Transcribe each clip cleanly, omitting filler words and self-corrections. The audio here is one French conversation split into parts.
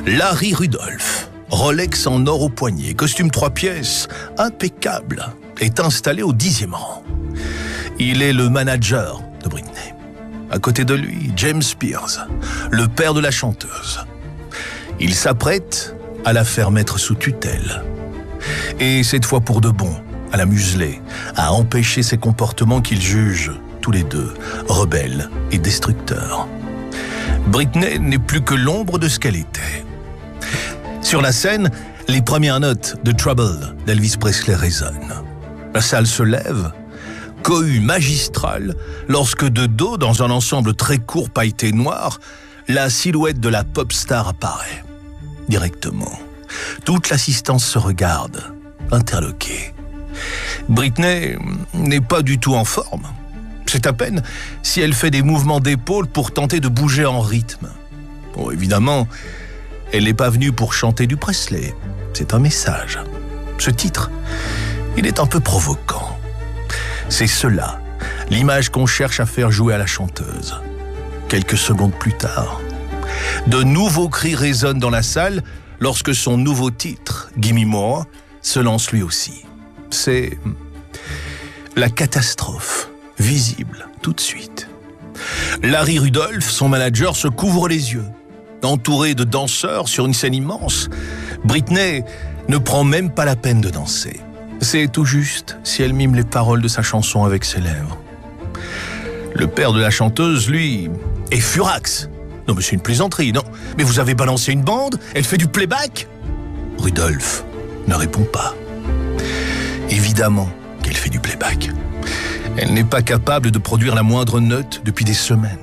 Larry Rudolph, Rolex en or au poignet, costume 3 pièces, impeccable, est installé au 10e rang. Il est le manager de Britney. À côté de lui, James Spears, le père de la chanteuse. Il s'apprête à la faire mettre sous tutelle. Et cette fois pour de bon, à la museler, à empêcher ses comportements qu'ils jugent, tous les deux, rebelles et destructeurs. Britney n'est plus que l'ombre de ce qu'elle était. Sur la scène, les premières notes de Trouble d'Elvis Presley résonnent. La salle se lève, cohue magistrale, lorsque de dos, dans un ensemble très court pailleté noir, la silhouette de la pop star apparaît. Directement, toute l'assistance se regarde, interloquée. Britney n'est pas du tout en forme. C'est à peine si elle fait des mouvements d'épaule pour tenter de bouger en rythme. Bon, évidemment, elle n'est pas venue pour chanter du Presley. C'est un message. Ce titre, il est un peu provoquant. C'est cela, l'image qu'on cherche à faire jouer à la chanteuse. Quelques secondes plus tard, de nouveaux cris résonnent dans la salle lorsque son nouveau titre, Gimme More, se lance lui aussi. C'est la catastrophe, visible tout de suite. Larry Rudolph, son manager, se couvre les yeux. Entouré de danseurs sur une scène immense, Britney ne prend même pas la peine de danser. C'est tout juste si elle mime les paroles de sa chanson avec ses lèvres. Le père de la chanteuse, lui, est furax. Non mais c'est une plaisanterie, non? Mais vous avez balancé une bande? Elle fait du playback? Rudolph ne répond pas. Évidemment qu'elle fait du playback. Elle n'est pas capable de produire la moindre note depuis des semaines.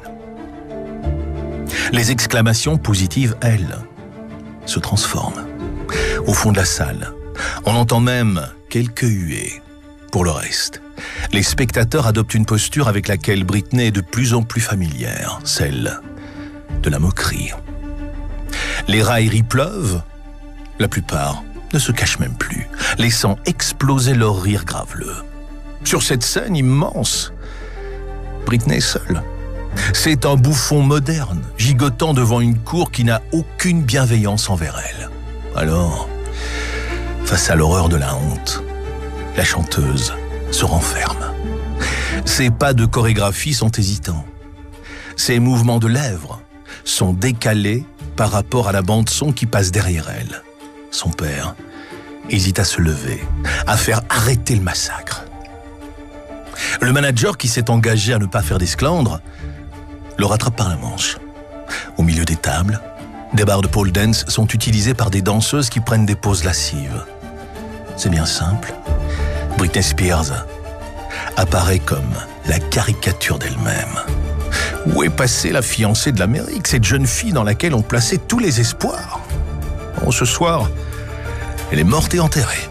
Les exclamations positives, elles, se transforment. Au fond de la salle, on entend même quelques huées. Pour le reste, les spectateurs adoptent une posture avec laquelle Britney est de plus en plus familière, celle de la moquerie. Les railleries pleuvent, la plupart ne se cachent même plus, laissant exploser leur rire graveleux. Sur cette scène immense, Britney est seule. C'est un bouffon moderne, gigotant devant une cour qui n'a aucune bienveillance envers elle. Alors, face à l'horreur de la honte, la chanteuse se renferme. Ses pas de chorégraphie sont hésitants. Ses mouvements de lèvres sont décalés par rapport à la bande-son qui passe derrière elle. Son père hésite à se lever, à faire arrêter le massacre. Le manager qui s'est engagé à ne pas faire d'esclandre le rattrape par la manche. Au milieu des tables, des barres de pole dance sont utilisées par des danseuses qui prennent des poses lascives. C'est bien simple. Britney Spears apparaît comme la caricature d'elle-même. Où est passée la fiancée de l'Amérique, cette jeune fille dans laquelle on plaçait tous les espoirs? Bon, ce soir, elle est morte et enterrée.